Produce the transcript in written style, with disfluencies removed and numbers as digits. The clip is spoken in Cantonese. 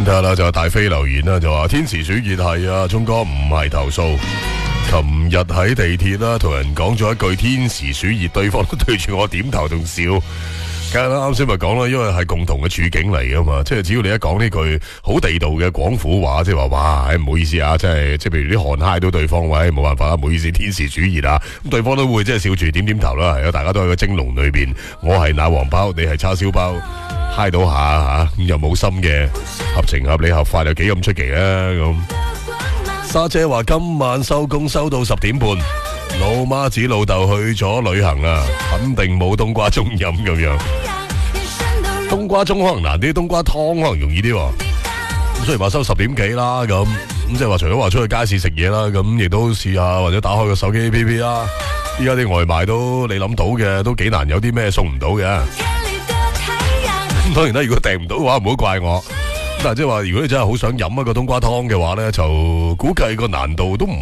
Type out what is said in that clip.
睇下啦，就大飛留言啦，就話天時暑熱係啊，聰哥唔係投訴。琴日喺地鐵啦，同人講咗一句天時暑熱，對方都對住我點頭同笑。梗係啦，啱先咪講啦，因為係共同嘅處境嚟噶嘛，即係只要你一講呢句好地道嘅廣府話，即係話哇，唔好意思啊，即係譬如啲寒揩到對方，喂，冇辦法啦，唔好意思，天時暑熱啊，咁對方都會即係笑住點頭啦，係啊，大家都喺個蒸籠裏邊，我係奶黃包，你係叉燒包，揩到下吓，咁又冇心嘅，合情合理合法又幾咁出奇啊咁。沙姐話今晚收工收到10點半。老媽子老豆去咗旅行啊，肯定冇冬瓜盅飲咁樣。冬瓜盅可能難啲，冬瓜湯可能容易啲。咁雖然話收10點幾啦，咁即係話除咗話出去街市食嘢啦，咁亦都試下或者打開個手機 APP 啦。依家啲外賣都你諗到嘅，都幾難有啲咩送唔到嘅。咁當然啦，如果訂唔到嘅話，唔好怪我。但係即係話，如果你真係好想飲一個冬瓜湯嘅話咧，就估計個難度都唔